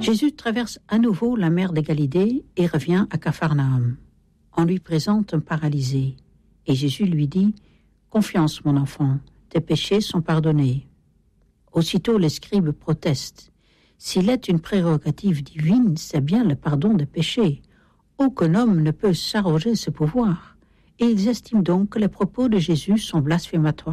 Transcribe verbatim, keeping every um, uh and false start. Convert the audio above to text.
Jésus traverse à nouveau la mer de Galilée et revient à Capharnaüm. On lui présente un paralysé et Jésus lui dit « Confiance, mon enfant, tes péchés sont pardonnés. » Aussitôt, les scribes protestent. S'il est une prérogative divine, c'est bien le pardon des péchés. Aucun homme ne peut s'arroger ce pouvoir. Et ils estiment donc que les propos de Jésus sont blasphématoires.